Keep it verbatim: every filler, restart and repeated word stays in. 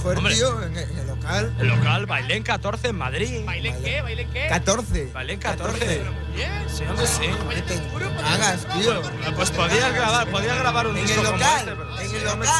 mejor, Hombre. tío, en el, en el local. El local, Bailén catorce en Madrid. ¿Bailen qué? ¿Bailen qué? catorce. Bailén catorce. Bien. Sí, hombre, sí. ¿Qué te hagas, tío? Pues podías grabar, podías grabar un En disco el como local, este, pero- en sí, el hombre, local.